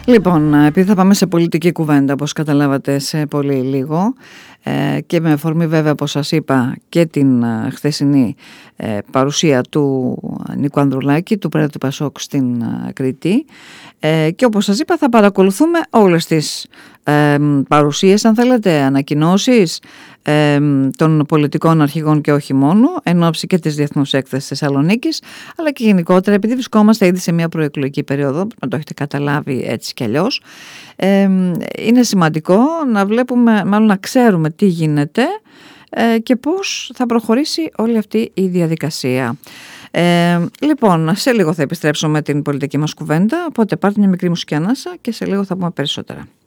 Λοιπόν, επειδή θα πάμε σε πολιτική κουβέντα, όπως καταλάβατε, σε πολύ λίγο, και με αφορμή βέβαια, όπως σας είπα, και την χθεσινή παρουσία του Νίκου Ανδρουλάκη, του Πρόεδρου του Πασόκ στην Κρήτη, και όπως σας είπα θα παρακολουθούμε όλες τις παρουσίες, αν θέλετε, ανακοινώσεις των πολιτικών αρχηγών και όχι μόνο, εν ώψη και της Διεθνούς Έκθεσης Θεσσαλονίκης, αλλά και γενικότερα, επειδή βρισκόμαστε ήδη σε μια προεκλογική περίοδο, να το έχετε καταλάβει έτσι κι αλλιώς, είναι σημαντικό να βλέπουμε, μάλλον να ξέρουμε τι γίνεται και πώς θα προχωρήσει όλη αυτή η διαδικασία. Λοιπόν, σε λίγο θα επιστρέψω με την πολιτική μας κουβέντα, οπότε πάρτε μια μικρή μουσική ανάσα και σε λίγο θα πούμε περισσότερα.